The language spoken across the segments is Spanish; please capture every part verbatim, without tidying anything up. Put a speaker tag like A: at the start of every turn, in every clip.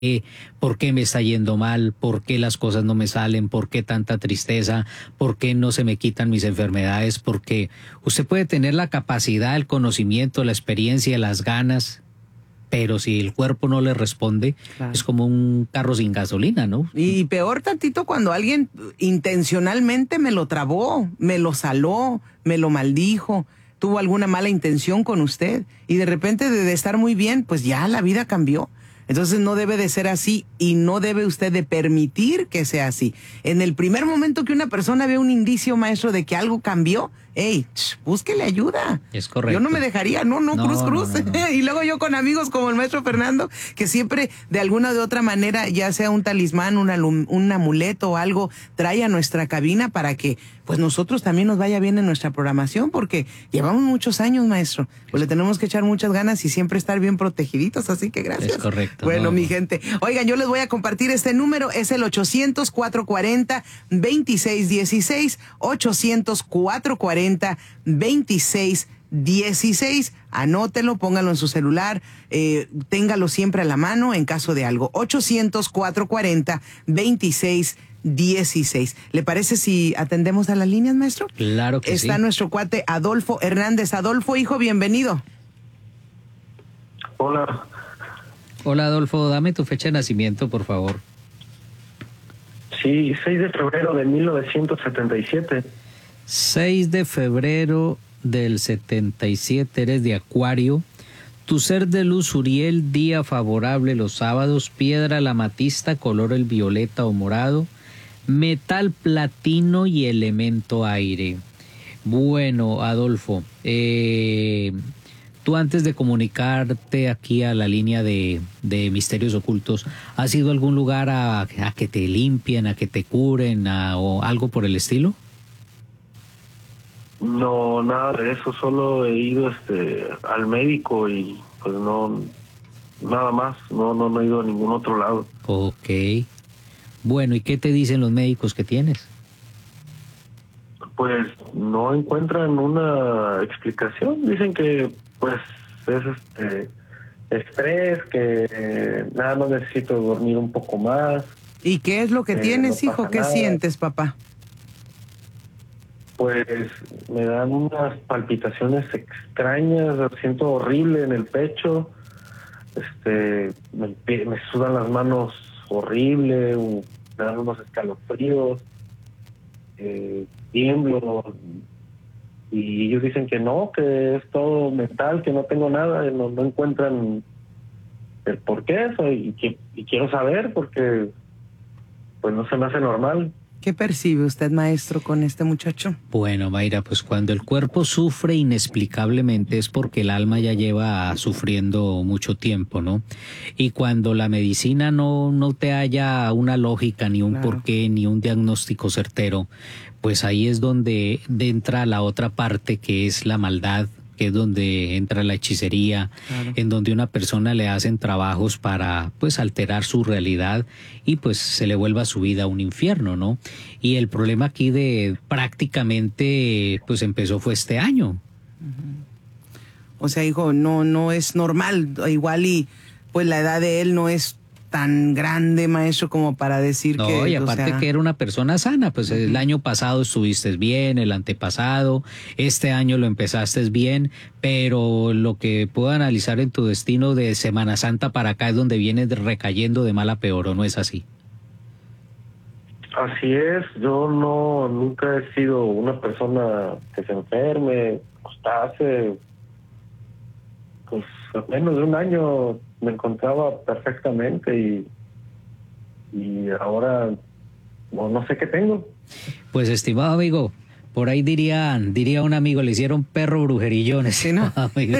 A: Eh, ¿por qué me está yendo mal? ¿Por qué las cosas no me salen? ¿Por qué tanta tristeza? ¿Por qué no se me quitan mis enfermedades? Porque usted puede tener la capacidad, el conocimiento, la experiencia, las ganas, pero si el cuerpo no le responde, claro, es como un carro sin gasolina, ¿no?
B: Y peor tantito cuando alguien intencionalmente me lo trabó, me lo saló, me lo maldijo, tuvo alguna mala intención con usted y de repente de, de estar muy bien, pues ya la vida cambió. Entonces no debe de ser así y no debe usted de permitir que sea así. En el primer momento que una persona ve un indicio, maestro, de que algo cambió, hey, búsquele ayuda.
A: Es correcto.
B: Yo no me dejaría, no, no, no cruz, cruz. No, no, no. Y luego yo con amigos como el maestro Fernando, que siempre de alguna o de otra manera, ya sea un talismán, un, un amuleto o algo, trae a nuestra cabina para que pues nosotros también nos vaya bien en nuestra programación, porque llevamos muchos años, maestro. Pues le tenemos que echar muchas ganas y siempre estar bien protegiditos, así que gracias.
A: Es correcto.
B: Bueno,
A: no,
B: mi
A: no.
B: gente, oigan, yo les voy a compartir este número, es el ochocientos, cuatrocientos cuarenta, veintiséis dieciséis, ochocientos, cuatrocientos cuarenta, veintiséis dieciséis, anótelo, póngalo en su celular, eh, téngalo siempre a la mano en caso de algo, ochocientos, cuatrocientos cuarenta, veintiséis dieciséis. ¿Le parece si atendemos a las líneas, maestro?
A: Claro que
B: Está
A: sí.
B: Está nuestro cuate Adolfo Hernández. Adolfo, hijo, bienvenido.
C: Hola.
A: Hola, Adolfo, dame tu fecha de nacimiento, por favor.
C: Sí, seis de febrero de mil novecientos setenta y siete.
A: seis de febrero del setenta y siete, eres de Acuario. Tu ser de luz, Uriel, día favorable los sábados, piedra la amatista, color el violeta o morado, metal platino y elemento aire. Bueno, Adolfo, eh, tú antes de comunicarte aquí a la línea de, de Misterios Ocultos, ¿has ido a algún lugar a, a que te limpien, a que te curen, a, o algo por el estilo?
C: No, nada de eso, solo he ido este al médico y pues no, nada más, no, no, no he ido a ningún otro lado.
A: Ok. Bueno, ¿y qué te dicen los médicos que tienes?
C: Pues no encuentran una explicación, dicen que pues es este estrés, que nada más necesito dormir un poco más.
B: ¿Y qué es lo que
C: eh,
B: tienes,
C: no
B: hijo?
C: pasa
B: ¿Qué
C: nada.
B: sientes, papá?
C: Pues me dan unas palpitaciones extrañas, lo siento horrible en el pecho, este, me, me sudan las manos horrible, me dan unos escalofríos, eh, tiemblo, y ellos dicen que no, que es todo mental, que no tengo nada, no, no encuentran el por qué eso, y, que, y quiero saber porque pues no se me hace normal.
B: ¿Qué percibe usted, maestro, con este muchacho?
A: Bueno, Mayra, pues cuando el cuerpo sufre inexplicablemente es porque el alma ya lleva sufriendo mucho tiempo, ¿no? Y cuando la medicina no, no te halla una lógica, ni un
B: Claro.
A: porqué, ni un diagnóstico certero, pues ahí es donde entra la otra parte que es la maldad, que es donde entra la hechicería,
B: Claro.
A: en donde una persona le hacen trabajos para pues alterar su realidad y pues se le vuelva su vida un infierno, ¿no? Y el problema aquí de prácticamente pues empezó fue este año.
B: O sea, hijo, no, no es normal. Igual y pues la edad de él no es tan grande, maestro, como para decir
A: No,
B: que...
A: y
B: o
A: aparte
B: sea,
A: que era una persona sana, pues el año pasado estuviste bien, el antepasado, este año lo empezaste bien, pero lo que puedo analizar en tu destino de Semana Santa para acá es donde vienes recayendo de mal a peor, ¿o no es así?
C: Así es, yo no nunca he sido una persona que se enferme, hasta hace pues menos de un año me encontraba perfectamente y y ahora no, no sé qué tengo.
A: Pues estimado amigo, por ahí dirían, diría un amigo, le hicieron perro brujerillones.
B: Sí, ¿no?
A: Amigo.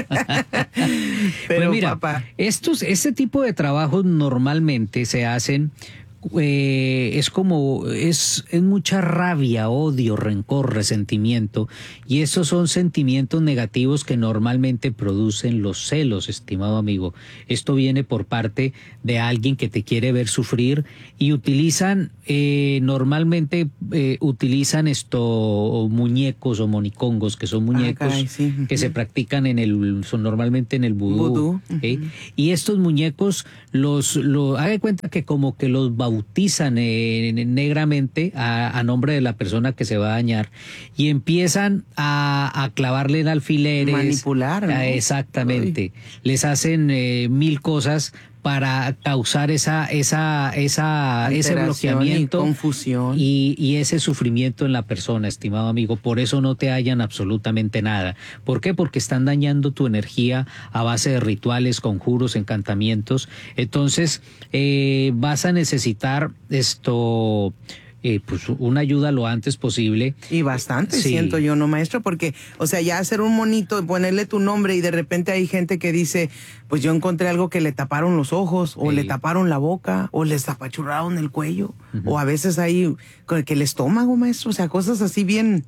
B: Pero,
A: pues mira,
B: papá.
A: estos, este tipo de trabajos normalmente se hacen eh, es como, es, es mucha rabia, odio, rencor, resentimiento, y estos son sentimientos negativos que normalmente producen los celos, estimado amigo. Esto viene por parte de alguien que te quiere ver sufrir y utilizan, eh, normalmente eh, utilizan esto muñecos o monicongos, que son muñecos
B: ah, caray, sí.
A: que se practican en el, son normalmente en el vudú.
B: Vudú.
A: ¿eh? Y estos muñecos los, lo, haga de cuenta que como que los bautizan eh, negramente a, a nombre de la persona que se va a dañar y empiezan a, a clavarle en alfileres.
B: Manipular, ¿no?
A: A, exactamente. Ay. Les hacen eh, mil cosas para causar esa, esa, esa, ese bloqueamiento
B: y confusión
A: y, y ese sufrimiento en la persona, estimado amigo. Por eso no te hallan absolutamente nada. ¿Por qué? Porque están dañando tu energía a base de rituales, conjuros, encantamientos. Entonces, eh, vas a necesitar esto... Eh, pues una ayuda lo antes posible.
B: Y bastante,
A: sí.
B: siento yo, ¿no, maestro? Porque, o sea, ya hacer un monito, ponerle tu nombre y de repente hay gente que dice, pues yo encontré algo que le taparon los ojos, o sí. le taparon la boca, o les apachurraron el cuello, uh-huh. o a veces hay que el estómago, maestro, o sea, cosas así bien...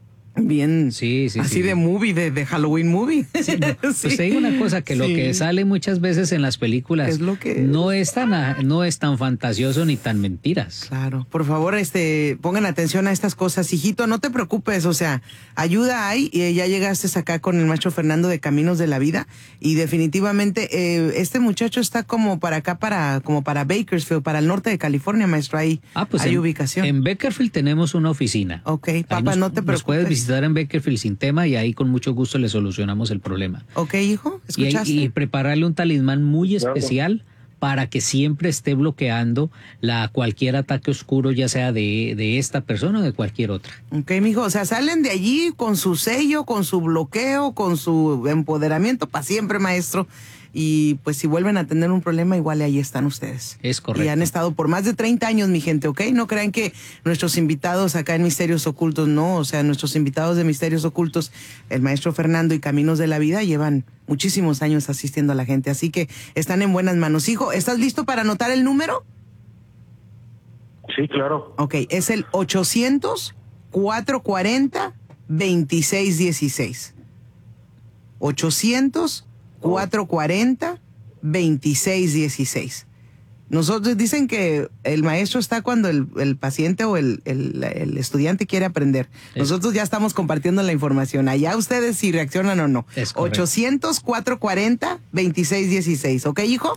B: bien
A: sí, sí,
B: así
A: sí.
B: de movie, de, de Halloween movie.
A: Sí, no. Pues sí. te digo una cosa, que sí. lo que sale muchas veces en las películas
B: es lo que
A: no es tan no es tan fantasioso ni tan mentiras.
B: Claro, por favor, este pongan atención a estas cosas, hijito, no te preocupes, o sea, ayuda hay, y ya llegaste acá con el maestro Fernando de Caminos de la Vida, y definitivamente eh, este muchacho está como para acá, para como para Bakersfield, para el norte de California, maestro, ahí
A: ah, pues
B: hay
A: en,
B: ubicación.
A: En Bakersfield tenemos una oficina.
B: Ok, papá, nos, no te preocupes.
A: Nos puedes visitar en Bakersfield sin tema y ahí con mucho gusto le solucionamos el problema.
B: Ok, hijo, ¿escuchaste?
A: Y, y prepararle un talismán muy especial claro. para que siempre esté bloqueando la cualquier ataque oscuro, ya sea de, de esta persona o de cualquier otra.
B: Ok, mijo, o sea, salen de allí con su sello, con su bloqueo, con su empoderamiento para siempre, maestro. Y pues si vuelven a tener un problema, igual ahí están ustedes.
A: Es correcto.
B: Y han estado por más de treinta años, mi gente, ¿ok? No crean que nuestros invitados acá en Misterios Ocultos, no. O sea, nuestros invitados de Misterios Ocultos, el maestro Fernando y Caminos de la Vida, llevan muchísimos años asistiendo a la gente. Así que están en buenas manos. Hijo, ¿estás listo para anotar el número?
C: Sí, claro.
B: Ok, es el ochocientos, cuatrocientos cuarenta, veintiséis dieciséis. ochocientos, cuatrocientos cuarenta, veintiséis dieciséis. Nosotros dicen que el maestro está cuando el, el paciente o el, el, el estudiante quiere aprender. Nosotros ya estamos compartiendo la información. Allá ustedes si reaccionan o no. ochocientos, cuatrocientos cuarenta, veintiséis dieciséis. ¿Ok, hijo?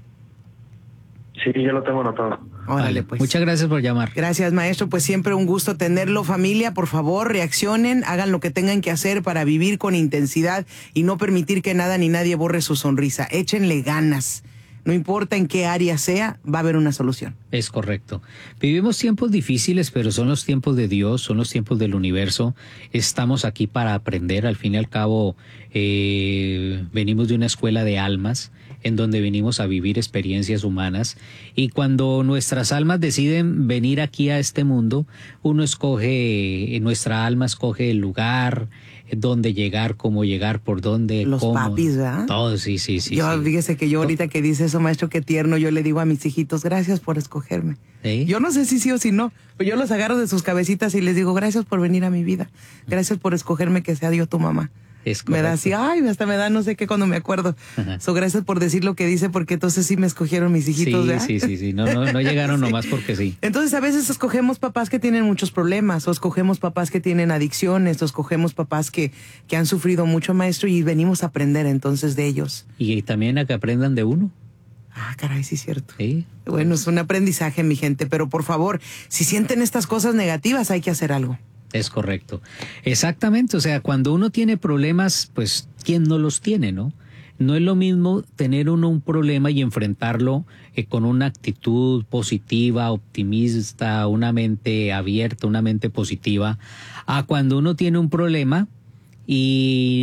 C: Sí, ya lo tengo anotado.
B: Órale, pues.
A: Muchas gracias por llamar.
B: Gracias, maestro. Pues siempre un gusto tenerlo. Familia, por favor, reaccionen, hagan lo que tengan que hacer para vivir con intensidad y no permitir que nada ni nadie borre su sonrisa. Échenle ganas. No importa en qué área sea, va a haber una solución.
A: Es correcto. Vivimos tiempos difíciles, pero son los tiempos de Dios, son los tiempos del universo. Estamos aquí para aprender. Al fin y al cabo, eh, venimos de una escuela de almas en donde venimos a vivir experiencias humanas, y cuando nuestras almas deciden venir aquí a este mundo, uno escoge, nuestra alma escoge el lugar, dónde llegar, cómo llegar, por dónde,
B: los
A: cómo.
B: papis, ¿verdad?
A: Todo, sí, sí, sí.
B: Yo,
A: sí.
B: fíjese que yo ahorita que dice eso, maestro, qué tierno, yo le digo a mis hijitos, gracias por escogerme.
A: ¿Sí?
B: Yo no sé si sí o si no, pero yo los agarro de sus cabecitas y les digo, gracias por venir a mi vida, gracias por escogerme que sea yo tu mamá.
A: Es
B: me da así, ay, hasta me da no sé qué cuando me acuerdo. So, gracias por decir lo que dice, porque entonces sí me escogieron mis hijitos.
A: Sí,
B: ¿verdad?
A: sí, sí, sí, no, no, no llegaron sí. nomás porque sí.
B: Entonces a veces escogemos papás que tienen muchos problemas, o escogemos papás que tienen adicciones, o escogemos papás que, que han sufrido mucho, maestro, y venimos a aprender entonces de ellos.
A: Y también a que aprendan de uno.
B: Ah, caray, sí es cierto.
A: Sí.
B: Bueno, es un aprendizaje, mi gente, pero por favor, si sienten estas cosas negativas, hay que hacer algo.
A: Es correcto. Exactamente. O sea, cuando uno tiene problemas, pues, ¿quién no los tiene, no? No es lo mismo tener uno un problema y enfrentarlo eh, con una actitud positiva, optimista, una mente abierta, una mente positiva, a cuando uno tiene un problema y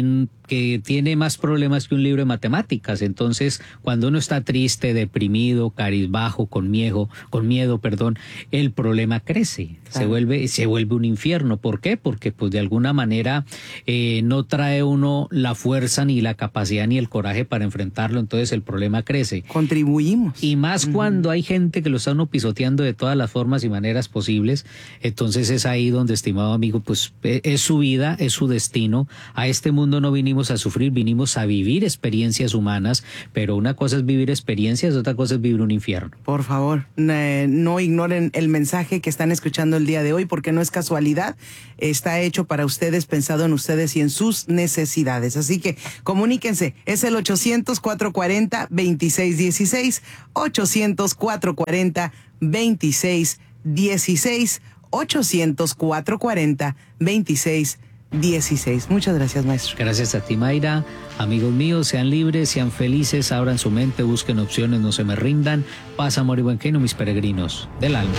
A: que tiene más problemas que un libro de matemáticas. Entonces, cuando uno está triste, deprimido, cabizbajo, con miedo, con miedo, perdón, el problema crece, claro. se vuelve, se vuelve un infierno. ¿Por qué? Porque pues de alguna manera eh, no trae uno la fuerza ni la capacidad ni el coraje para enfrentarlo, entonces el problema crece.
B: Contribuimos.
A: Y más uh-huh. cuando hay gente que lo está uno pisoteando de todas las formas y maneras posibles, entonces es ahí donde, estimado amigo, pues es su vida, es su destino. A este mundo no vinimos a sufrir, vinimos a vivir experiencias humanas, pero una cosa es vivir experiencias, otra cosa es vivir un infierno.
B: Por favor, eh, no ignoren el mensaje que están escuchando el día de hoy, porque no es casualidad, está hecho para ustedes, pensado en ustedes y en sus necesidades. Así que comuníquense, es el ochocientos, cuatrocientos cuarenta, veintiséis dieciséis, ochocientos, cuatrocientos cuarenta, veintiséis dieciséis, ochocientos, cuatrocientos cuarenta, veintiséis dieciséis. Muchas gracias, maestro.
A: Gracias a ti, Mayra. Amigos míos, sean libres, sean felices, abran su mente, busquen opciones, no se me rindan. Paz, amor y buen camino, mis peregrinos del alma.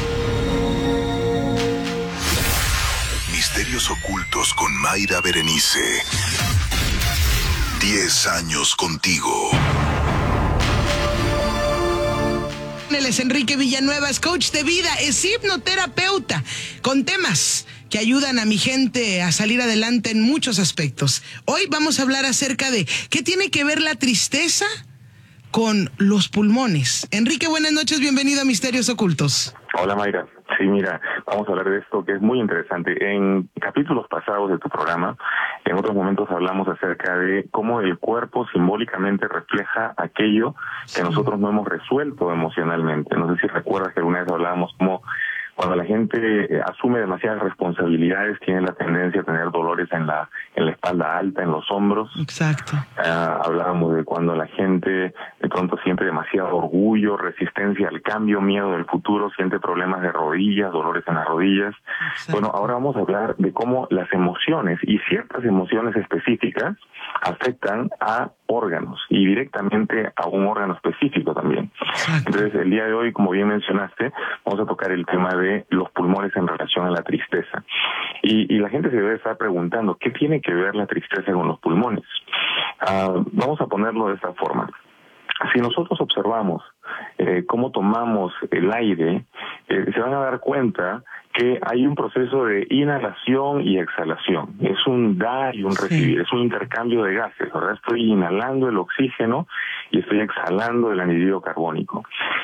D: Misterios ocultos con Mayra Berenice. Diez años contigo.
B: Él es Enrique Villanueva, es coach de vida, es hipnoterapeuta, con temas que ayudan a mi gente a salir adelante en muchos aspectos. Hoy vamos a hablar acerca de qué tiene que ver la tristeza con los pulmones. Enrique, buenas noches, bienvenido a Misterios Ocultos.
E: Hola, Mayra. Sí, mira, vamos a hablar de esto que es muy interesante. En capítulos pasados de tu programa, en otros momentos hablamos acerca de cómo el cuerpo simbólicamente refleja aquello que nosotros no hemos resuelto emocionalmente. No sé si recuerdas que alguna vez hablábamos cómo cuando la gente asume demasiadas responsabilidades, tiene la tendencia a tener dolores en la en la espalda alta, en los hombros.
B: Exacto.
E: Uh, hablábamos de cuando la gente de pronto siente demasiado orgullo, resistencia al cambio, miedo del futuro, siente problemas de rodillas, dolores en las rodillas. Exacto. Bueno, ahora vamos a hablar de cómo las emociones y ciertas emociones específicas afectan a órganos y directamente a un órgano específico también. Exacto. Entonces, el día de hoy, como bien mencionaste, vamos a tocar el tema de los pulmones en relación a la tristeza. Y, y la gente se debe estar preguntando, ¿qué tiene que ver la tristeza con los pulmones? Uh, vamos a ponerlo de esta forma. Si nosotros observamos eh, cómo tomamos el aire, eh, se van a dar cuenta que hay un proceso de inhalación y exhalación. Es un dar y un recibir, sí. Es un intercambio de gases, ¿verdad? Estoy inhalando el oxígeno y estoy exhalando el anhídrido carbónico.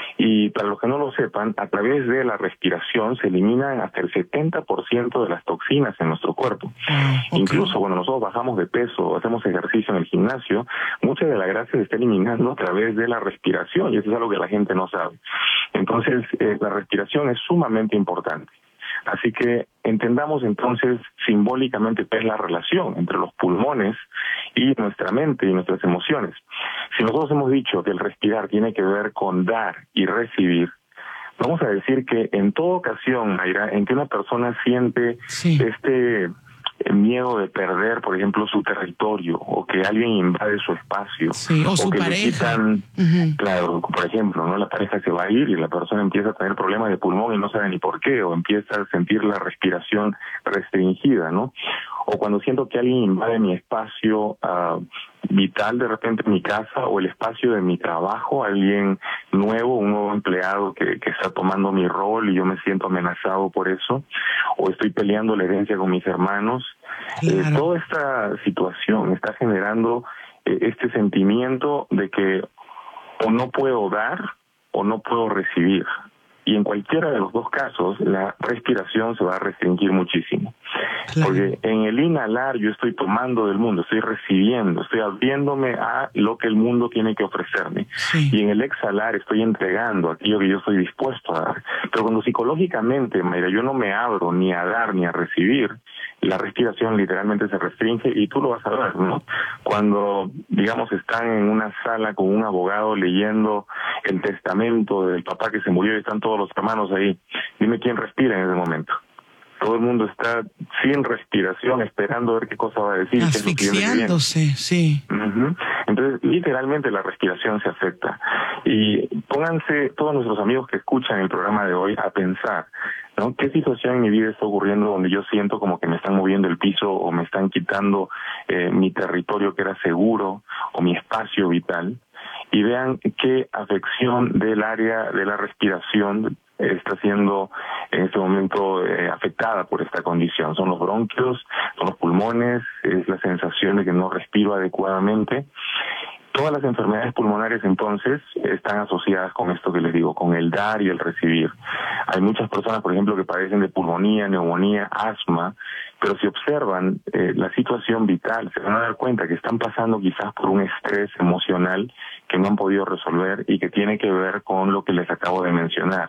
E: Y para los que no lo sepan, a través de la respiración se eliminan hasta el setenta por ciento de las toxinas en nuestro cuerpo. Okay. Incluso cuando nosotros bajamos de peso o hacemos ejercicio en el gimnasio, mucha de la grasa se está eliminando a través de la respiración, y eso es algo que la gente no sabe. Entonces, eh, la respiración es sumamente importante. Así que entendamos entonces simbólicamente qué es la relación entre los pulmones y nuestra mente y nuestras emociones. Si nosotros hemos dicho que el respirar tiene que ver con dar y recibir, vamos a decir que en toda ocasión, Mayra, en que una persona siente sí. este miedo de perder, por ejemplo, su territorio, o que alguien invade su espacio,
B: sí, o, o su
E: que
B: pareja.
E: Le quitan,
B: uh-huh.
E: claro, por ejemplo, no, la pareja se va a ir y la persona empieza a tener problemas de pulmón y no sabe ni por qué, o empieza a sentir la respiración restringida, ¿no? O cuando siento que alguien invade mi espacio uh, vital, de repente en mi casa, o el espacio de mi trabajo, alguien nuevo, un nuevo empleado que, que está tomando mi rol y yo me siento amenazado por eso, o estoy peleando la herencia con mis hermanos. Claro. Eh, toda esta situación está generando eh, este sentimiento de que o no puedo dar o no puedo recibir. Y en cualquiera de los dos casos, la respiración se va a restringir muchísimo. Claro. Porque en el inhalar yo estoy tomando del mundo, estoy recibiendo, estoy abriéndome a lo que el mundo tiene que ofrecerme. Sí. Y en el exhalar estoy entregando aquello que yo estoy dispuesto a dar. Pero cuando psicológicamente, Mayra, yo no me abro ni a dar ni a recibir, la respiración literalmente se restringe, y tú lo vas a ver, ¿no? Cuando, digamos, están en una sala con un abogado leyendo el testamento del papá que se murió y están todos los hermanos ahí, dime quién respira en ese momento. Todo el mundo está sin respiración, esperando a ver qué cosa va a decir.
B: Asfixiándose, sí.
E: Uh-huh. Entonces, literalmente la respiración se afecta. Y pónganse todos nuestros amigos que escuchan el programa de hoy a pensar, ¿no? ¿Qué situación en mi vida está ocurriendo donde yo siento como que me están moviendo el piso o me están quitando eh, mi territorio que era seguro o mi espacio vital? Y vean qué afección del área de la respiración está siendo en este momento eh, afectada por esta condición. Son los bronquios, son los pulmones, es la sensación de que no respiro adecuadamente. Todas las enfermedades pulmonares, entonces, están asociadas con esto que les digo, con el dar y el recibir. Hay muchas personas, por ejemplo, que padecen de pulmonía, neumonía, asma, pero si observan eh, la situación vital, se van a dar cuenta que están pasando quizás por un estrés emocional que no han podido resolver y que tiene que ver con lo que les acabo de mencionar.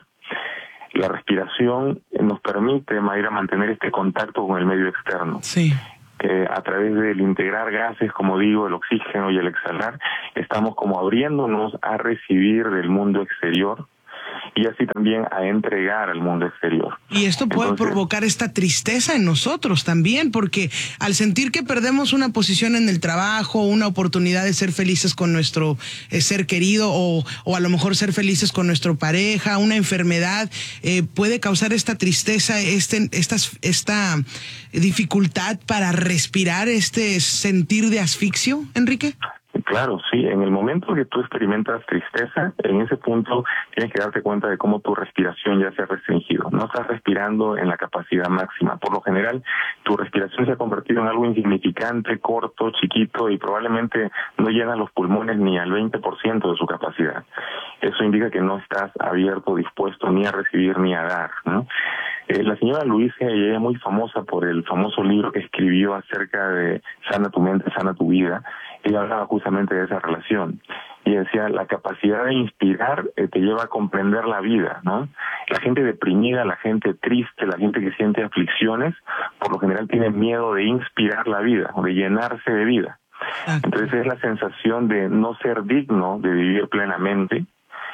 E: La respiración nos permite, Mayra, mantener este contacto con el medio externo.
B: Sí.
E: Eh, a través del integrar gases, como digo, el oxígeno y el exhalar, estamos como abriéndonos a recibir del mundo exterior y así también a entregar al mundo exterior.
B: Y esto puede
E: Entonces,
B: provocar esta tristeza en nosotros también, porque al sentir que perdemos una posición en el trabajo, una oportunidad de ser felices con nuestro eh, ser querido o, o a lo mejor ser felices con nuestra pareja, una enfermedad, eh, puede causar esta tristeza, este, esta, esta dificultad para respirar, este sentir de asfixio, Enrique.
E: Claro, sí, en el momento que tú experimentas tristeza, en ese punto tienes que darte cuenta de cómo tu respiración ya se ha restringido. No estás respirando en la capacidad máxima. Por lo general, tu respiración se ha convertido en algo insignificante, corto, chiquito y probablemente no llena los pulmones ni al veinte por ciento de su capacidad. Eso indica que no estás abierto, dispuesto ni a recibir ni a dar, ¿no? Eh, la señora Luisa, ella es muy famosa por el famoso libro que escribió acerca de Sana tu mente, sana tu vida. Ella hablaba justamente de esa relación. Y decía, la capacidad de inspirar eh, te lleva a comprender la vida, ¿no? La gente deprimida, la gente triste, la gente que siente aflicciones, por lo general tiene miedo de inspirar la vida, o de llenarse de vida. Entonces es la sensación de no ser digno de vivir plenamente.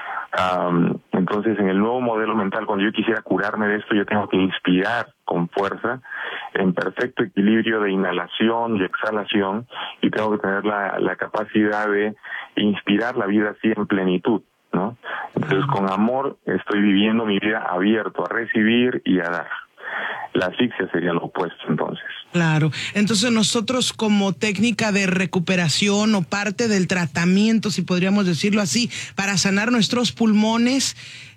E: Um, entonces, en el nuevo modelo mental, cuando yo quisiera curarme de esto, yo tengo que inspirar con fuerza, en perfecto equilibrio de inhalación y exhalación, y tengo que tener la, la capacidad de inspirar la vida así en plenitud, ¿no? Entonces, con amor, estoy viviendo mi vida abierto a recibir y a dar. La asfixia sería lo opuesto, entonces.
B: Claro. Entonces nosotros como técnica de recuperación o parte del tratamiento, si podríamos decirlo así, para sanar nuestros pulmones,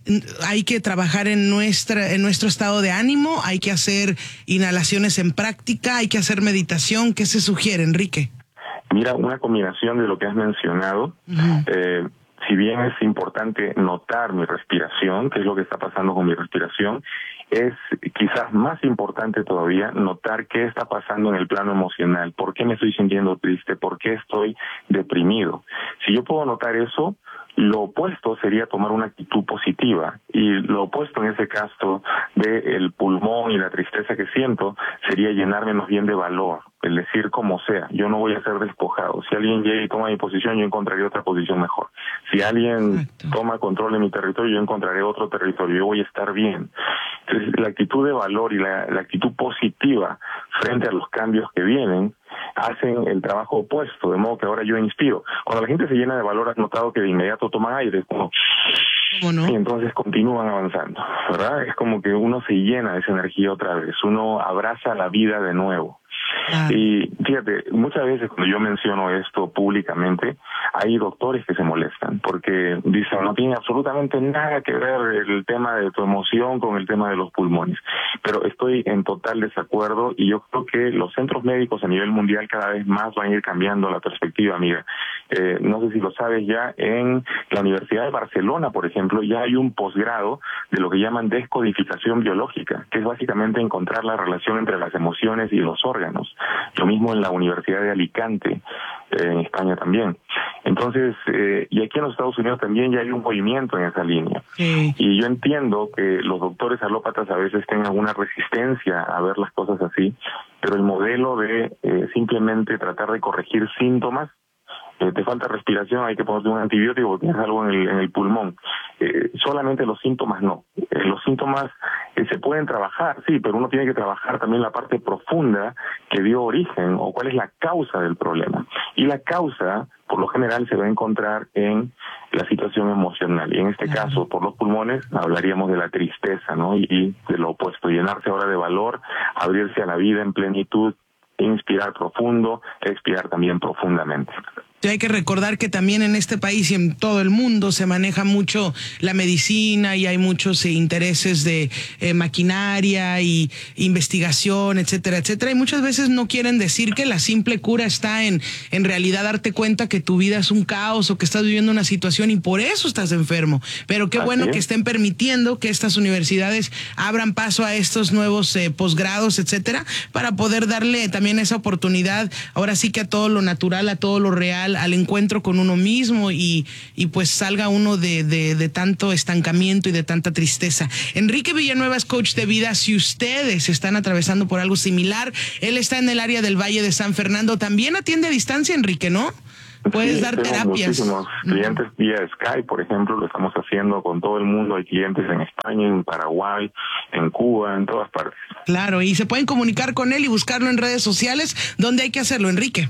B: hay que trabajar en nuestra en nuestro estado de ánimo, hay que hacer inhalaciones en práctica, hay que hacer meditación. ¿Qué se sugiere, Enrique?
E: Mira, una combinación de lo que has mencionado. Uh-huh. eh, si bien es importante notar mi respiración, qué es lo que está pasando con mi respiración, es quizás más importante todavía notar qué está pasando en el plano emocional, por qué me estoy sintiendo triste, por qué estoy deprimido. Si yo puedo notar eso, lo opuesto sería tomar una actitud positiva, y lo opuesto en ese caso del pulmón y la tristeza que siento sería llenarme más bien de valor, el decir como sea, yo no voy a ser despojado. Si alguien llega y toma mi posición, yo encontraré otra posición mejor. Si alguien Exacto. toma control de mi territorio, yo encontraré otro territorio, yo voy a estar bien. Entonces, la actitud de valor y la, la actitud positiva frente a los cambios que vienen hacen el trabajo opuesto, de modo que ahora yo inspiro. Cuando la gente se llena de valor, has notado que de inmediato toman aire, como ¿Cómo no? Y entonces continúan avanzando, ¿verdad? Es como que uno se llena de esa energía otra vez, uno abraza la vida de nuevo. Ah. Y fíjate, muchas veces cuando yo menciono esto públicamente, hay doctores que se molestan porque dicen, no tiene absolutamente nada que ver el tema de tu emoción con el tema de los pulmones. Pero estoy en total desacuerdo, y yo creo que los centros médicos a nivel mundial cada vez más van a ir cambiando la perspectiva, amiga. Eh, no sé si lo sabes ya, en la Universidad de Barcelona, por ejemplo, ya hay un posgrado de lo que llaman descodificación biológica, que es básicamente encontrar la relación entre las emociones y los órganos. Lo mismo en la Universidad de Alicante, eh, en España también. Entonces, eh, y aquí en los Estados Unidos también ya hay un movimiento en esa línea. Sí. Y yo entiendo que los doctores alópatas a veces tengan una resistencia a ver las cosas así, pero el modelo de eh, simplemente tratar de corregir síntomas, eh, te falta respiración, hay que ponerte un antibiótico porque tienes algo en el, en el pulmón. Eh, solamente los síntomas no. Eh, los síntomas eh, se pueden trabajar, sí, pero uno tiene que trabajar también la parte profunda que dio origen o cuál es la causa del problema. Y la causa por lo general se va a encontrar en la situación emocional. Y en este
B: Ajá.
E: caso, por los pulmones, hablaríamos de la tristeza, ¿no? Y, y de lo opuesto, llenarse ahora de valor, abrirse a la vida en plenitud, inspirar profundo, expirar también profundamente.
B: Y hay que recordar que también en este país y en todo el mundo se maneja mucho la medicina y hay muchos eh, intereses de eh, maquinaria y investigación, etcétera, etcétera. Y muchas veces no quieren decir que la simple cura está en, en realidad darte cuenta que tu vida es un caos o que estás viviendo una situación y por eso estás enfermo. Pero qué
E: Así
B: bueno
E: es.
B: que estén permitiendo que estas universidades abran paso a estos nuevos eh, posgrados, etcétera, para poder darle también esa oportunidad, ahora sí que a todo lo natural, a todo lo real, al encuentro con uno mismo y, y pues salga uno de, de, de tanto estancamiento y de tanta tristeza. Enrique Villanueva es coach de vida. Si ustedes están atravesando por algo similar, él está en el área del Valle de San Fernando. También atiende a distancia, Enrique, ¿no? Puedes
E: Sí,
B: dar
E: tengo
B: terapias.
E: muchísimos clientes vía Skype, por ejemplo, lo estamos haciendo con todo el mundo. Hay clientes en España, en Paraguay, en Cuba, en todas partes.
B: Claro, y se pueden comunicar con él y buscarlo en redes sociales. ¿Dónde hay que hacerlo, Enrique?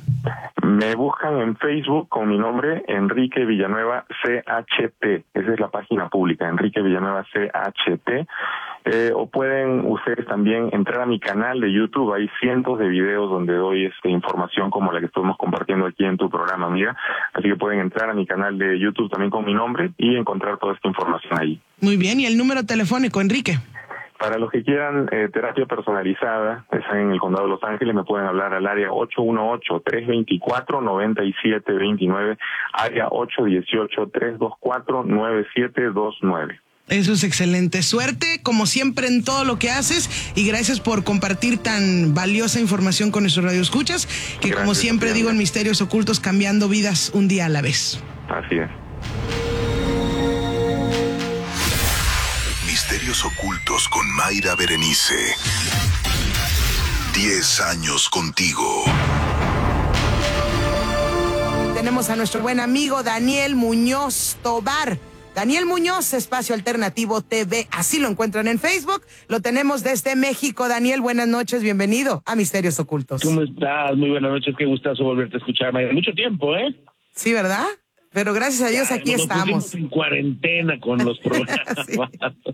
E: Me buscan en Facebook con mi nombre, Enrique Villanueva C H T. Esa es la página pública, Enrique Villanueva C H T. Eh, o pueden ustedes también entrar a mi canal de YouTube. Hay cientos de videos donde doy este, información como la que estamos compartiendo aquí en tu programa, amiga. Así que pueden entrar a mi canal de YouTube también con mi nombre y encontrar toda esta información ahí.
B: Muy bien, ¿y el número telefónico, Enrique?
E: Para los que quieran eh, terapia personalizada, están en el Condado de Los Ángeles, me pueden hablar al área ocho uno ocho, tres dos cuatro, nueve siete dos nueve, área ocho uno ocho, tres dos cuatro, nueve siete dos nueve.
B: Eso es excelente. Suerte, como siempre, en todo lo que haces y gracias por compartir tan valiosa información con nuestros radioescuchas, que
E: Gracias,
B: como siempre
E: Tatiana.
B: digo en Misterios Ocultos, cambiando vidas un día a la vez.
E: Así es.
D: Misterios ocultos con Mayra Berenice. Diez años contigo.
B: Tenemos a nuestro buen amigo Daniel Muñoz Tobar. Daniel Muñoz, Espacio Alternativo T V, así lo encuentran en Facebook. Lo tenemos desde México. Daniel, buenas noches, bienvenido a Misterios Ocultos.
F: ¿Cómo estás? Muy buenas noches, qué gustazo volverte a escuchar, Mayra. Mucho tiempo, ¿eh?
B: Sí, ¿verdad? Pero gracias a Dios
F: Ya,
B: aquí
F: nos
B: estamos.
F: pusimos en cuarentena con los programas.
B: Sí.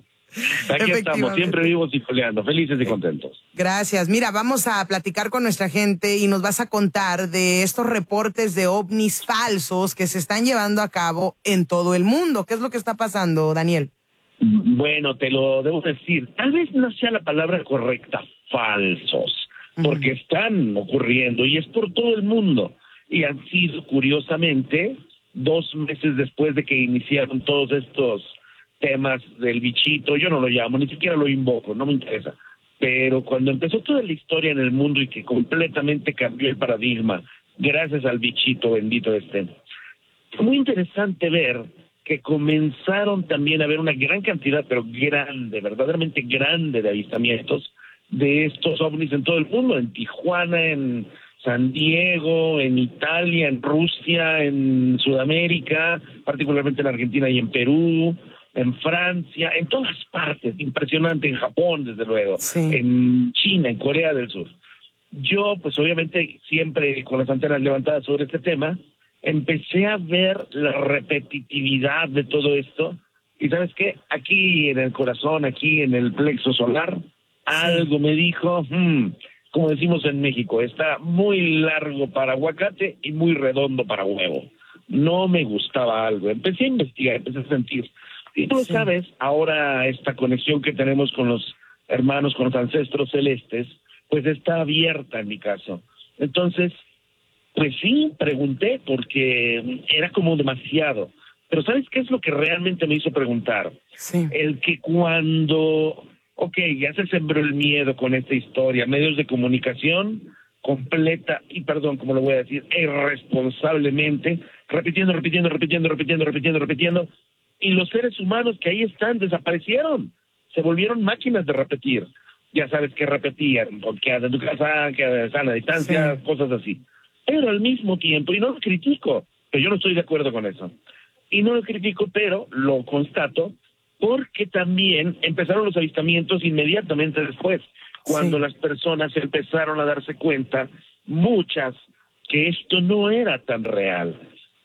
F: Aquí estamos,
B: Efectivamente.
F: siempre vivos y coleando, felices y contentos.
B: Gracias. Mira, vamos a platicar con nuestra gente y nos vas a contar de estos reportes de ovnis falsos que se están llevando a cabo en todo el mundo. ¿Qué es lo que está pasando, Daniel?
F: Bueno, te lo debo decir, tal vez no sea la palabra correcta, falsos, porque están ocurriendo y es por todo el mundo. Y han sido, curiosamente, dos meses después de que iniciaron todos estos temas del bichito, yo no lo llamo, ni siquiera lo invoco, no me interesa. Pero cuando empezó toda la historia en el mundo y que completamente cambió el paradigma, gracias al bichito bendito este, fue muy interesante ver que comenzaron también a haber una gran cantidad, pero grande, verdaderamente grande de avistamientos de estos ovnis en todo el mundo, en Tijuana, en San Diego, en Italia, en Rusia, en Sudamérica, particularmente en Argentina y en Perú, en Francia, en todas partes, impresionante, en Japón, desde luego,
B: Sí.
F: en China, en Corea del Sur. Yo, pues obviamente, siempre con las antenas levantadas sobre este tema, empecé a ver la repetitividad de todo esto, y ¿sabes qué? Aquí en el corazón, aquí en el plexo solar, algo me dijo, hmm, como decimos en México, está muy largo para aguacate y muy redondo para huevo. No me gustaba algo. Empecé a investigar, empecé a sentir. Y tú lo
B: Sí.
F: sabes, ahora esta conexión que tenemos con los hermanos, con los ancestros celestes, pues está abierta en mi caso. Entonces, pues sí, pregunté porque era como demasiado. Pero ¿sabes qué es lo que realmente me hizo preguntar?
B: Sí.
F: El que cuando, ok, ya se sembró el miedo con esta historia, medios de comunicación completa, y perdón, como lo voy a decir, irresponsablemente, repitiendo, repitiendo, repitiendo, repitiendo, repitiendo, repitiendo, y los seres humanos que ahí están desaparecieron, se volvieron máquinas de repetir. Ya sabes que repetían, quédate en tu casa, quédate a sana distancia,
B: Sí.
F: cosas así. Pero al mismo tiempo, y no lo critico, pero yo no estoy de acuerdo con eso, y no lo critico, pero lo constato, porque también empezaron los avistamientos inmediatamente después, cuando
B: Sí.
F: las personas empezaron a darse cuenta, muchas, que esto no era tan real.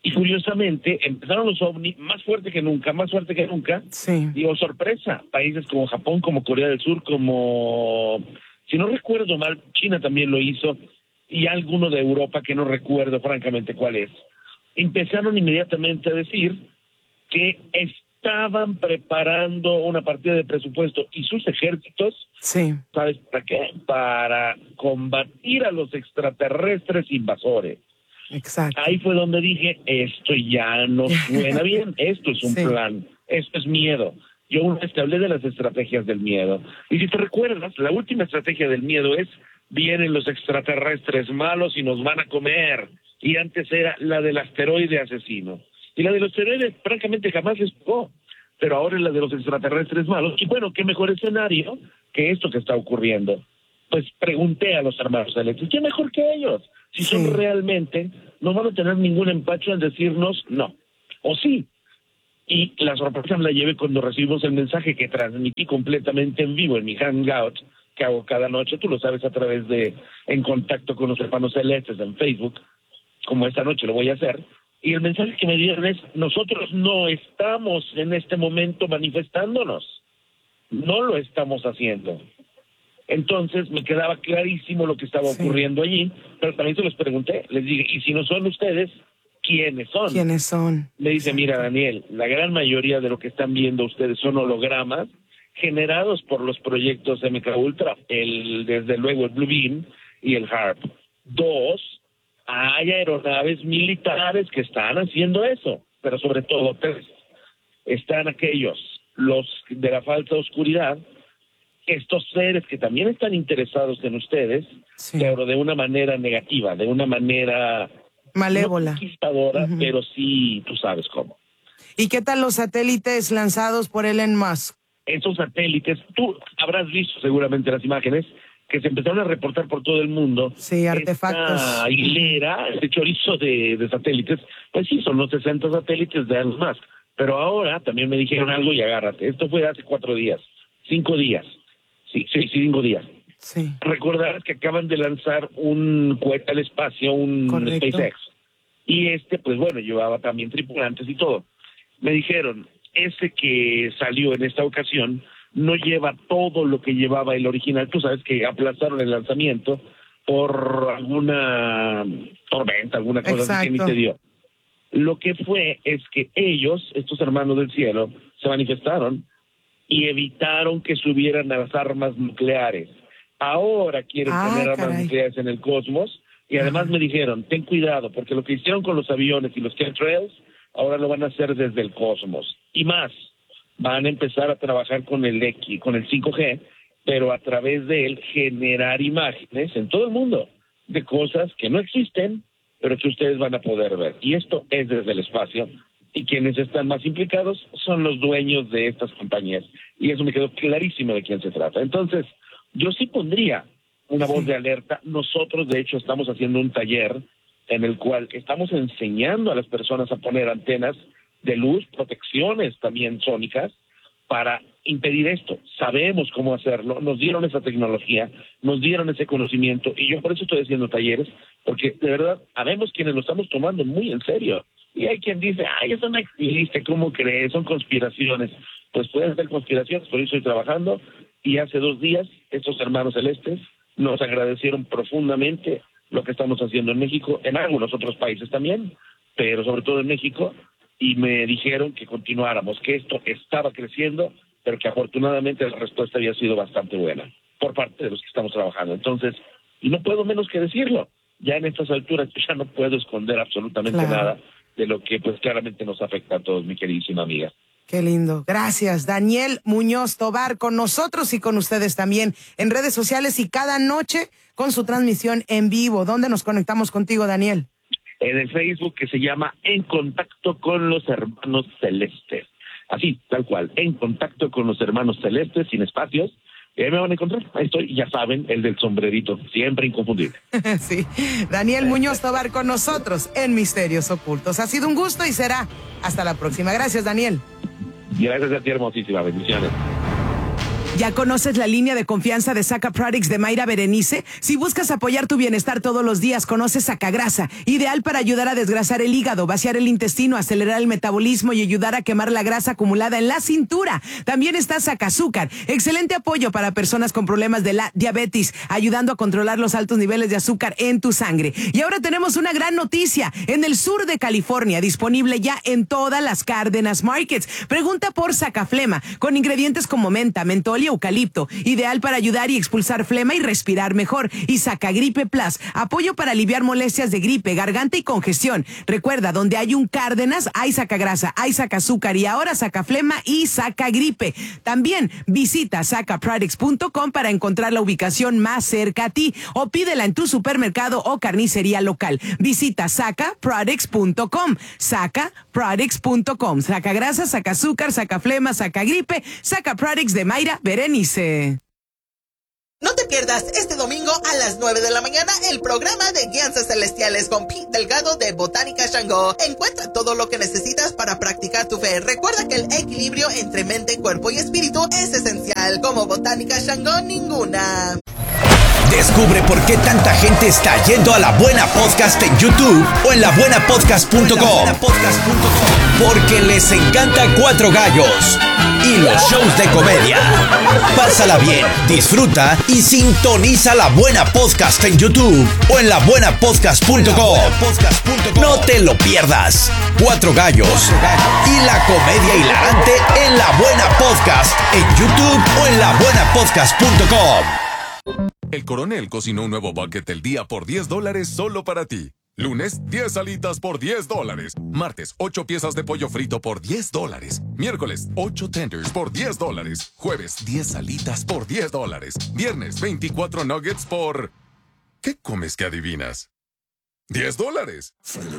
F: Y curiosamente, empezaron los ovnis más fuerte que nunca, más fuerte que nunca.
B: Sí.
F: Digo, sorpresa, países como Japón, como Corea del Sur, como, si no recuerdo mal, China también lo hizo, y alguno de Europa que no recuerdo francamente cuál es. Empezaron inmediatamente a decir que estaban preparando una partida de presupuesto y sus ejércitos,
B: Sí.
F: ¿sabes para qué? Para combatir a los extraterrestres invasores.
B: Exacto.
F: Ahí fue donde dije, esto ya no suena bien, esto es un
B: Sí.
F: plan, esto es miedo. Yo una vez te hablé de las estrategias del miedo. Y si te recuerdas, la última estrategia del miedo es, vienen los extraterrestres malos y nos van a comer. Y antes era la del asteroide asesino. Y la de los asteroides francamente jamás les tocó, pero ahora es la de los extraterrestres malos. Y bueno, qué mejor escenario que esto que está ocurriendo. Pues pregunté a los hermanos celestes, ¿qué mejor que ellos? Si son
B: Sí.
F: realmente, no van a tener ningún empacho en decirnos no, o sí. Y la sorpresa me la llevé cuando recibimos el mensaje que transmití completamente en vivo en mi hangout, que hago cada noche, tú lo sabes, a través de En Contacto con los Hermanos Celestes en Facebook, como esta noche lo voy a hacer. Y el mensaje que me dieron es, nosotros no estamos en este momento manifestándonos, no lo estamos haciendo. Entonces me quedaba clarísimo lo que estaba
B: Sí.
F: ocurriendo allí, pero también se los pregunté, les dije, y si no son ustedes, ¿quiénes son?
B: ¿Quiénes son?
F: Me dice, mira Daniel, la gran mayoría de lo que están viendo ustedes son hologramas generados por los proyectos M K Ultra, el, desde luego el Blue Beam y el HARP. Dos, hay aeronaves militares que están haciendo eso, pero sobre todo tres, están aquellos, los de la falsa oscuridad, estos seres que también están interesados en ustedes,
B: Sí.
F: pero de una manera negativa, de una manera
B: Malévola.
F: no conquistadora,
B: Ujú.
F: pero sí, tú sabes cómo.
B: ¿Y qué tal los satélites lanzados por Elon Musk?
F: Esos satélites, tú habrás visto seguramente las imágenes que se empezaron a reportar por todo el mundo.
B: Sí, artefactos.
F: Esta hilera, este chorizo de, de satélites, pues sí, son los sesenta satélites de Elon Musk. Pero ahora también me dijeron algo y agárrate. Esto fue hace cuatro días, cinco días. Sí, sí, cinco días.
B: Sí.
F: Recordarás que acaban de lanzar un cohete al espacio, un
B: Correcto.
F: SpaceX. Y este, pues bueno, llevaba también tripulantes y todo. Me dijeron, ese que salió en esta ocasión no lleva todo lo que llevaba el original. Tú sabes que aplazaron el lanzamiento por alguna tormenta, alguna cosa así que ni
B: Exacto.
F: te dio. Lo que fue es que ellos, estos hermanos del cielo, se manifestaron y evitaron que subieran las armas nucleares. Ahora quieren
B: Ah,
F: tener armas
B: caray.
F: nucleares en el cosmos y además me dijeron, ten cuidado, porque lo que hicieron con los aviones y los chemtrails, ahora lo van a hacer desde el cosmos. Y más, van a empezar a trabajar con el X, con el cinco G, pero a través de él generar imágenes en todo el mundo de cosas que no existen, pero que ustedes van a poder ver. Y esto es desde el espacio. Y quienes están más implicados son los dueños de estas compañías. Y eso me quedó clarísimo de quién se trata. Entonces, yo sí pondría una voz de alerta. Nosotros, de hecho, estamos haciendo un taller en el cual estamos enseñando a las personas a poner antenas de luz, protecciones también sónicas, para impedir esto. Sabemos cómo hacerlo, nos dieron esa tecnología, nos dieron ese conocimiento, y yo por eso estoy haciendo talleres, porque de verdad, sabemos quienes lo estamos tomando muy en serio. Y hay quien dice, ay, eso no existe, ¿cómo crees? Son conspiraciones. Pues pueden ser conspiraciones, por eso estoy trabajando, y hace dos días estos hermanos celestes nos agradecieron profundamente lo que estamos haciendo en México, en algunos otros países también, pero sobre todo en México, y me dijeron que continuáramos, que esto estaba creciendo, pero que afortunadamente la respuesta había sido bastante buena por parte de los que estamos trabajando. Entonces, y no puedo menos que decirlo, ya en estas alturas yo ya no puedo esconder absolutamente
B: Claro.
F: nada de lo que pues claramente nos afecta a todos, mi queridísima amiga.
B: Qué lindo. Gracias, Daniel Muñoz Tovar, con nosotros y con ustedes también en redes sociales y cada noche con su transmisión en vivo. ¿Dónde nos conectamos contigo, Daniel?
F: En el Facebook, que se llama En Contacto con los Hermanos Celestes. Así, tal cual, En Contacto con los Hermanos Celestes, sin espacios. Y ahí me van a encontrar. Ahí estoy, ya saben, el del sombrerito, siempre inconfundible.
B: Sí, Daniel Muñoz Tovar con nosotros en Misterios Ocultos. Ha sido un gusto y será hasta la próxima. Gracias, Daniel.
F: Gracias a ti, hermosísima. Bendiciones.
B: ¿Ya conoces la línea de confianza de Saca Products de Mayra Berenice? Si buscas apoyar tu bienestar todos los días, conoces Sacagrasa, ideal para ayudar a desgrasar el hígado, vaciar el intestino, acelerar el metabolismo y ayudar a quemar la grasa acumulada en la cintura. También está Sacazúcar, excelente apoyo para personas con problemas de la diabetes, ayudando a controlar los altos niveles de azúcar en tu sangre. Y ahora tenemos una gran noticia, en el sur de California, disponible ya en todas las Cárdenas Markets. Pregunta por Sacaflema, con ingredientes como menta, mentol y eucalipto, ideal para ayudar y expulsar flema y respirar mejor. Y Sacagripe Plus, apoyo para aliviar molestias de gripe, garganta y congestión. Recuerda, donde hay un Cárdenas, hay Sacagrasa, hay Sacazúcar y ahora Sacaflema y Sacagripe. También visita saca products punto com para encontrar la ubicación más cerca a ti o pídela en tu supermercado o carnicería local. Visita saca products punto com, saca products punto com. Sacagrasa, Sacazúcar, Sacaflema, Sacagripe, Saca Products de Mayra Berenice.
G: No te pierdas este domingo a las nueve de la mañana el programa de Guianzas Celestiales con Pete Delgado de Botánica Shango. Encuentra todo lo que necesitas para practicar tu fe. Recuerda que el equilibrio entre mente, cuerpo y espíritu es esencial. Como Botánica Shango, ninguna.
H: Descubre por qué tanta gente está yendo a La Buena Podcast en YouTube o en la buena podcast punto com. Porque les encanta Cuatro Gallos y los shows de comedia. Pásala bien, disfruta y sintoniza La Buena Podcast en YouTube o en la buena podcast punto com. No te lo pierdas. Cuatro Gallos y la comedia hilarante en La Buena Podcast en YouTube o en la buena podcast punto com.
I: El Coronel cocinó un nuevo bucket del día por diez dólares solo para ti. Lunes, diez alitas por diez dólares. Martes, ocho piezas de pollo frito por diez dólares. Miércoles, ocho tenders por diez dólares. Jueves, diez alitas por diez dólares. Viernes, veinticuatro nuggets por... ¿Qué comes que adivinas? diez dólares.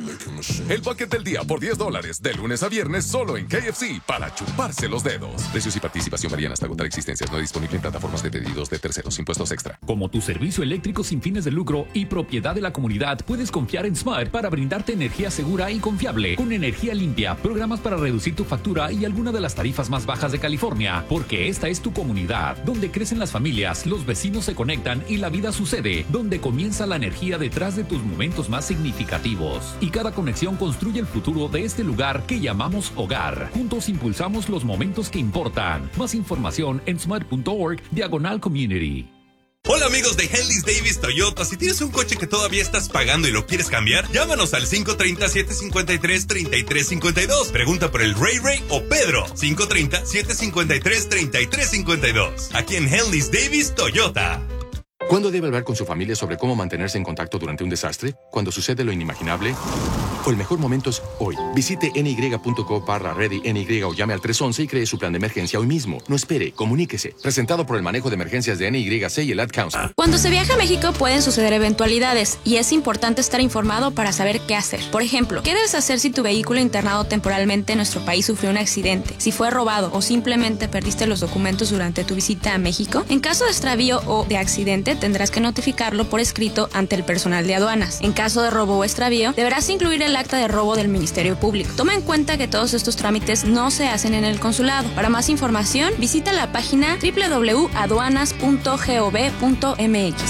I: El bucket del día por diez dólares, de lunes a viernes solo en K F C, para chuparse los dedos. Precios y participación varían hasta agotar existencias. No disponible en plataformas de pedidos de terceros. Impuestos extra.
J: Como tu servicio eléctrico sin fines de lucro y propiedad de la comunidad, puedes confiar en Smart para brindarte energía segura y confiable. Con energía limpia, programas para reducir tu factura y alguna de las tarifas más bajas de California. Porque esta es tu comunidad, donde crecen las familias, los vecinos se conectan y la vida sucede. Donde comienza la energía detrás de tus momentos más significativos. Y cada conexión construye el futuro de este lugar que llamamos hogar. Juntos impulsamos los momentos que importan. Más información en smart punto org diagonal community.
K: Hola amigos de Henley's Davis Toyota. Si tienes un coche que todavía estás pagando y lo quieres cambiar, llámanos al cinco tres cero, siete cinco tres, tres tres cinco dos. Pregunta por el Ray Ray o Pedro. cinco tres cero, siete cinco tres, tres tres cinco dos. Aquí en Henley's Davis Toyota.
L: ¿Cuándo debe hablar con su familia sobre cómo mantenerse en contacto durante un desastre? ¿Cuando sucede lo inimaginable? O el mejor momento es hoy. Visite N Y punto co barra ready N Y o llame al tres once y cree su plan de emergencia hoy mismo. No espere, comuníquese. Presentado por el manejo de emergencias de N Y C y el Ad Council.
M: Cuando se viaja a México pueden suceder eventualidades y es importante estar informado para saber qué hacer. Por ejemplo, ¿qué debes hacer si tu vehículo internado temporalmente en nuestro país sufrió un accidente? Si fue robado o simplemente perdiste los documentos durante tu visita a México. En caso de extravío o de accidente, tendrás que notificarlo por escrito ante el personal de aduanas. En caso de robo o extravío, deberás incluir el acta de robo del Ministerio Público. Toma en cuenta que todos estos trámites no se hacen en el consulado. Para más información, visita la página doble u doble u doble u punto aduanas punto gov punto m x.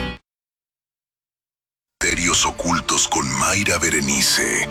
D: Misterios ocultos con Mayra Berenice.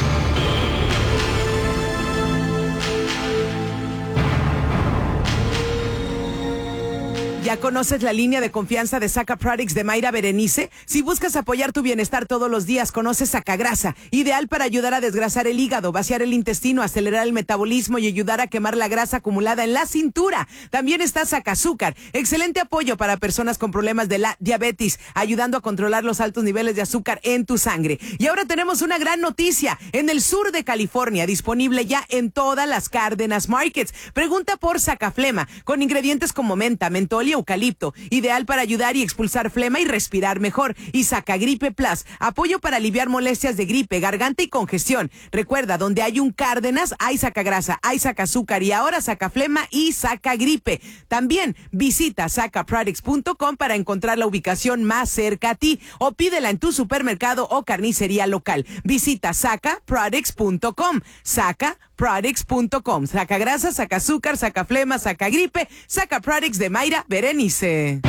B: ¿Ya conoces la línea de confianza de Saca Products de Mayra Berenice? Si buscas apoyar tu bienestar todos los días, conoces Sacagrasa, ideal para ayudar a desgrasar el hígado, vaciar el intestino, acelerar el metabolismo y ayudar a quemar la grasa acumulada en la cintura. También está Sacazúcar, excelente apoyo para personas con problemas de la diabetes, ayudando a controlar los altos niveles de azúcar en tu sangre. Y ahora tenemos una gran noticia, en el sur de California, disponible ya en todas las Cárdenas Markets. Pregunta por Sacaflema, con ingredientes como menta, mentol y y eucalipto, ideal para ayudar y expulsar flema y respirar mejor. Y Sacagripe Plus, apoyo para aliviar molestias de gripe, garganta y congestión. Recuerda, donde hay un Cárdenas, hay sacagrasa, hay sacazúcar y ahora sacaflema y Sacagripe. También visita saca products punto com para encontrar la ubicación más cerca a ti o pídela en tu supermercado o carnicería local. Visita saca products punto com. saca products punto com. Saca grasa, saca azúcar, saca flema, saca gripe, saca products de Mayra Berenice.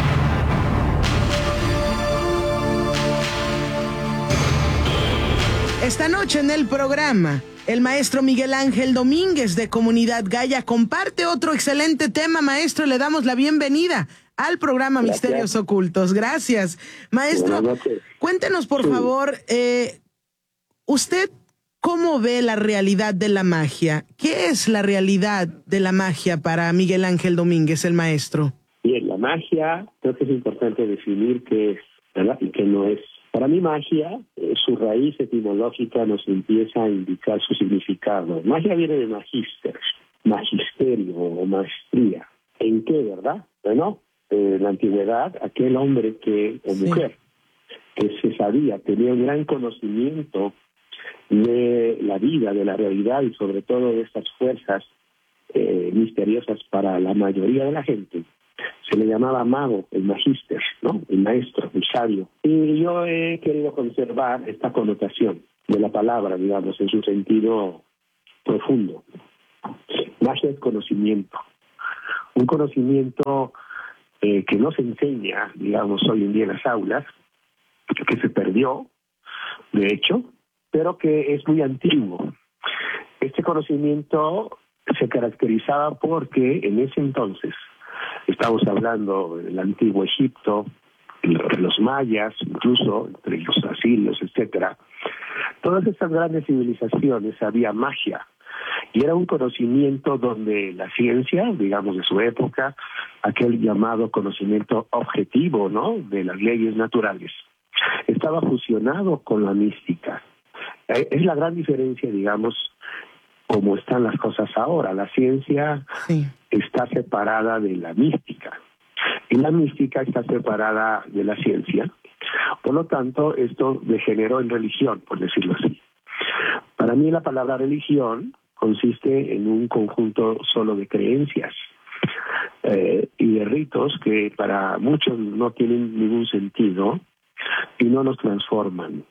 B: Esta noche en el programa, el maestro Miguel Ángel Domínguez de Comunidad Gaia comparte otro excelente tema. Maestro, le damos la bienvenida al programa Gracias. Misterios Ocultos. Gracias. Maestro, cuéntenos por sí. favor, eh, usted, ¿cómo ve la realidad de la magia? ¿Qué es la realidad de la magia para Miguel Ángel Domínguez, el maestro?
N: Bien, la magia, creo que es importante definir qué es, ¿verdad? Y qué no es. Para mí magia, eh, su raíz etimológica nos empieza a indicar su significado. Magia viene de magister, magisterio o maestría. ¿En qué, verdad? Bueno, eh, en la antigüedad, aquel hombre que o mujer sí. que se sabía, tenía un gran conocimiento de la vida, de la realidad y sobre todo de estas fuerzas eh, misteriosas para la mayoría de la gente, se le llamaba mago, el magister, ¿no? El maestro, el sabio. Y yo he querido conservar esta connotación de la palabra, digamos, en su sentido profundo. Magia es conocimiento. Un conocimiento eh, que no se enseña, digamos, hoy en día en las aulas, que se perdió, de hecho, pero que es muy antiguo. Este conocimiento se caracterizaba porque en ese entonces, estamos hablando del antiguo Egipto, de los mayas, incluso entre los asirios, etcétera. Todas estas grandes civilizaciones había magia y era un conocimiento donde la ciencia, digamos de su época, aquel llamado conocimiento objetivo, ¿no?, de las leyes naturales, estaba fusionado con la mística. Es la gran diferencia, digamos, como están las cosas ahora. La ciencia sí. está separada de la mística y la mística está separada de la ciencia. Por lo tanto, esto degeneró en religión, por decirlo así. Para mí la palabra religión consiste en un conjunto solo de creencias eh, y de ritos que para muchos no tienen ningún sentido y no nos transforman.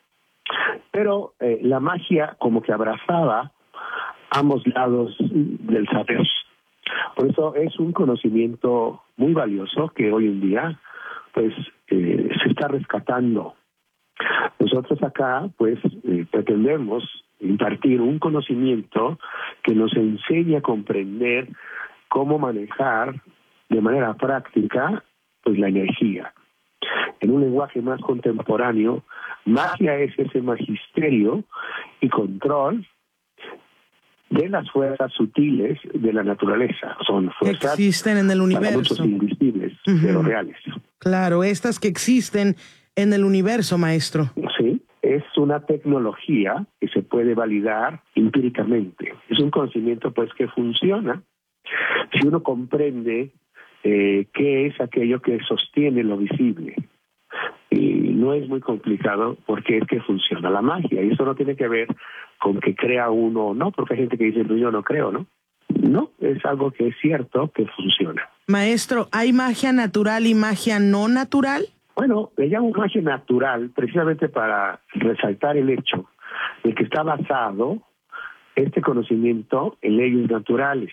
N: Pero eh, la magia como que abrazaba ambos lados del saber. Por eso es un conocimiento muy valioso que hoy en día pues eh, se está rescatando. Nosotros acá pues eh, pretendemos impartir un conocimiento que nos enseñe a comprender cómo manejar de manera práctica pues la energía. En un lenguaje más contemporáneo, magia es ese magisterio y control de las fuerzas sutiles de la naturaleza. Son fuerzas
B: que existen en el universo.
N: Para muchos invisibles, uh-huh. pero reales.
B: Claro, estas que existen en el universo, maestro.
N: Sí, es una tecnología que se puede validar empíricamente. Es un conocimiento pues que funciona si uno comprende eh, qué es aquello que sostiene lo visible. Y no es muy complicado porque es que funciona la magia. Y eso no tiene que ver con que crea uno o no, porque hay gente que dice, pues yo no creo, ¿no? No, es algo que es cierto que funciona.
B: Maestro, ¿hay magia natural y magia no natural?
N: Bueno, le llamo magia natural precisamente para resaltar el hecho de que está basado este conocimiento en leyes naturales.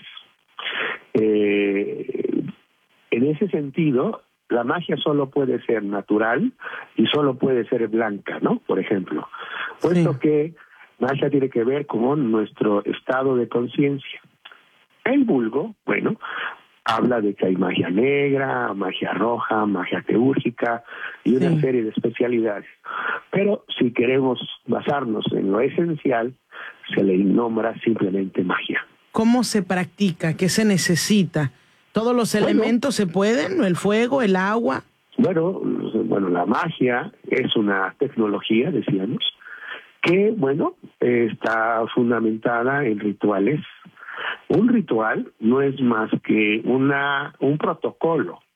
N: Eh, en ese sentido, la magia solo puede ser natural y solo puede ser blanca, ¿no? Por ejemplo, puesto sí. que magia tiene que ver con nuestro estado de conciencia. El vulgo, bueno, habla de que hay magia negra, magia roja, magia teúrgica y una sí. serie de especialidades. Pero si queremos basarnos en lo esencial, se le nombra simplemente magia.
B: ¿Cómo se practica? ¿Qué se necesita? ¿Todos los bueno, elementos se pueden? ¿El fuego, el agua?
N: Bueno, bueno, la magia es una tecnología, decíamos, que, bueno, está fundamentada en rituales. Un ritual no es más que una un protocolo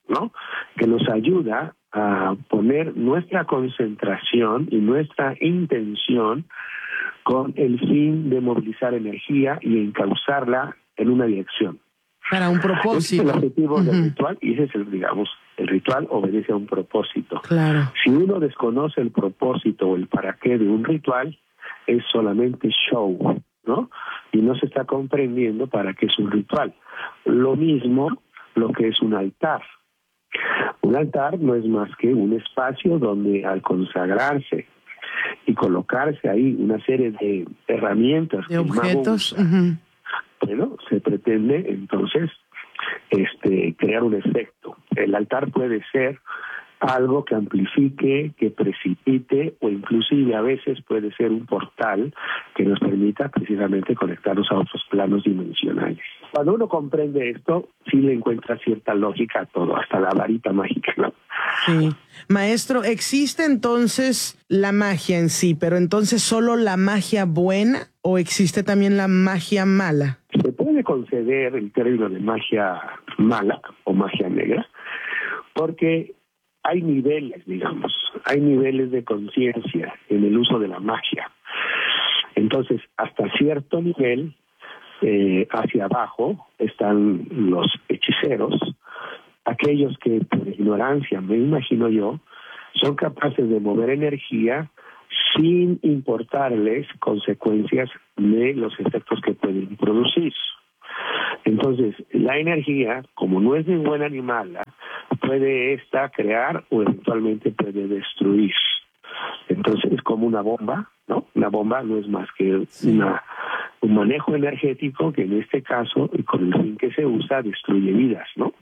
N: ¿no? Que nos ayuda a poner nuestra concentración y nuestra intención con el fin de movilizar energía y encauzarla en una dirección.
B: Para un propósito.
N: Ese es el objetivo uh-huh. del ritual y ese es el, digamos, el ritual obedece a un propósito.
B: Claro.
N: Si uno desconoce el propósito o el para qué de un ritual, es solamente show, ¿no? Y no se está comprendiendo para qué es un ritual. Lo mismo lo que es un altar. Un altar no es más que un espacio donde al consagrarse y colocarse ahí una serie de herramientas,
B: de objetos, uh-huh.
N: bueno, se pretende entonces este crear un efecto. El altar puede ser algo que amplifique, que precipite, o inclusive a veces puede ser un portal que nos permita precisamente conectarnos a otros planos dimensionales. Cuando uno comprende esto, sí le encuentra cierta lógica a todo, hasta la varita mágica, ¿no?
B: Sí. Maestro, ¿existe entonces la magia en sí, pero entonces solo la magia buena o existe también la magia mala?
N: Se puede conceder el término de magia mala o magia negra, porque hay niveles, digamos, hay niveles de conciencia en el uso de la magia. Entonces, hasta cierto nivel, eh, hacia abajo, están los hechiceros, aquellos que por ignorancia, me imagino yo, son capaces de mover energía sin importarles consecuencias de los efectos que pueden producir. Entonces, la energía, como no es ni buena ni mala, puede esta crear o eventualmente puede destruir. Entonces, es como una bomba, ¿no? Una bomba no es más que sí. una, un manejo energético que en este caso, y con el fin que se usa, destruye vidas, ¿no?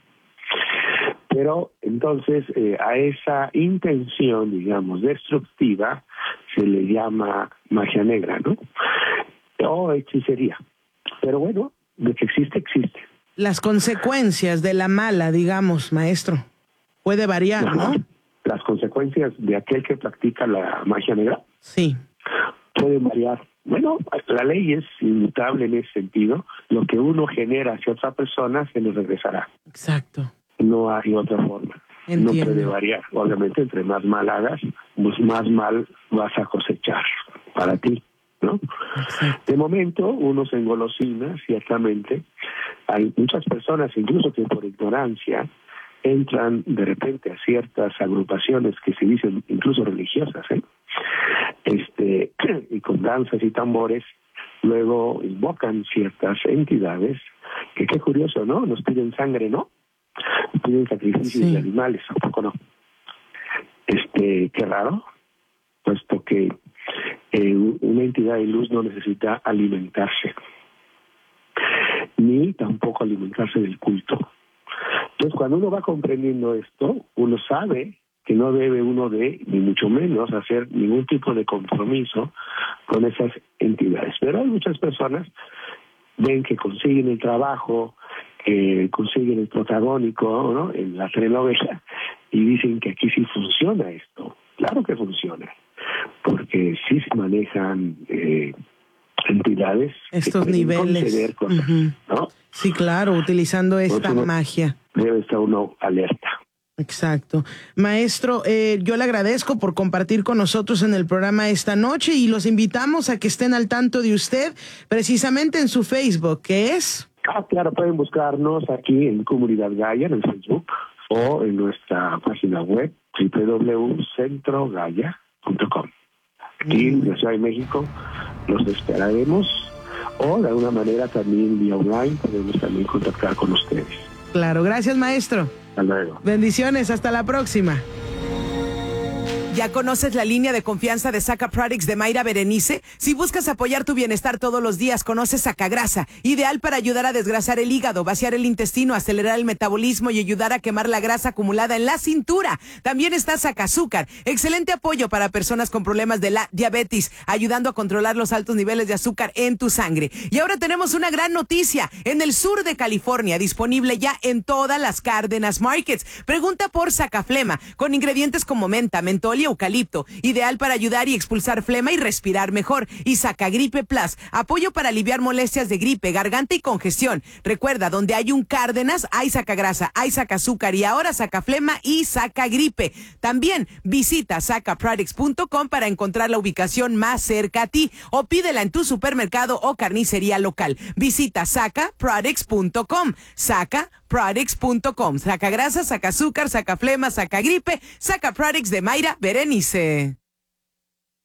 N: Pero entonces eh, a esa intención, digamos, destructiva, se le llama magia negra, ¿no? O hechicería. Pero bueno, de que existe, existe.
B: Las consecuencias de la mala, digamos, maestro, puede variar,
N: Ajá.
B: ¿no?
N: Las consecuencias de aquel que practica la magia negra.
B: Sí.
N: Pueden variar. Bueno, la ley es inmutable en ese sentido. Lo que uno genera hacia otra persona se le regresará.
B: Exacto.
N: No hay otra forma.
B: Entiendo.
N: No puede variar. Obviamente, entre más mal hagas, pues más mal vas a cosechar para ti, ¿no?
B: Exacto.
N: De momento, uno se engolosina, ciertamente. Hay muchas personas, incluso que por ignorancia, entran de repente a ciertas agrupaciones que se dicen incluso religiosas, ¿eh? Este, y con danzas y tambores, luego invocan ciertas entidades, que qué curioso, ¿no? Nos piden sangre, ¿no? Piden sacrificios sí. de animales, tampoco no. Este, qué raro, puesto que eh, una entidad de luz no necesita alimentarse, ni tampoco alimentarse del culto. Entonces, cuando uno va comprendiendo esto, uno sabe que no debe uno de, ni mucho menos, hacer ningún tipo de compromiso con esas entidades. Pero hay muchas personas ven que consiguen el trabajo, que consiguen el protagónico, ¿no?, en la telenovela, y dicen que aquí sí funciona esto. Claro que funciona, porque sí se manejan eh, entidades
B: estos que niveles
N: conceder cosas, uh-huh. ¿no?
B: Sí, claro, utilizando esta
N: uno
B: magia.
N: Debe estar uno alerta.
B: Exacto. Maestro, eh, yo le agradezco por compartir con nosotros en el programa esta noche y los invitamos a que estén al tanto de usted precisamente en su Facebook, ¿qué es?
N: Ah, claro, pueden buscarnos aquí en Comunidad Gaia en el Facebook o en nuestra página web doble u doble u doble u punto centro gaia punto com. Aquí en la Ciudad de México los esperaremos, o de alguna manera también vía online podemos también contactar con ustedes.
B: Claro, gracias, maestro.
N: Hasta luego.
B: Bendiciones, hasta la próxima.
O: ¿Ya conoces la línea de confianza de Saca Products de Mayra Berenice? Si buscas apoyar tu bienestar todos los días, conoce Sacagrasa, ideal para ayudar a desgrasar el hígado, vaciar el intestino, acelerar el metabolismo y ayudar a quemar la grasa acumulada en la cintura. También está Sacazúcar, excelente apoyo para personas con problemas de la diabetes, ayudando a controlar los altos niveles de azúcar en tu sangre. Y ahora tenemos una gran noticia, en el sur de California, disponible ya en todas las Cárdenas Markets. Pregunta por Sacaflema, con ingredientes como menta, mentol y eucalipto, ideal para ayudar y expulsar flema y respirar mejor. Y Sacagripe Plus, apoyo para aliviar molestias de gripe, garganta y congestión. Recuerda, donde hay un Cárdenas, hay Sacagrasa, hay Sacazúcar y ahora Sacaflema y Sacagripe. También visita saca products punto com para encontrar la ubicación más cerca a ti o pídela en tu supermercado o carnicería local. Visita saca products punto com. saca products punto com. Sacagrasa, Sacazúcar, Sacaflema, Sacagripe, Saca Products de Mayra Berenice.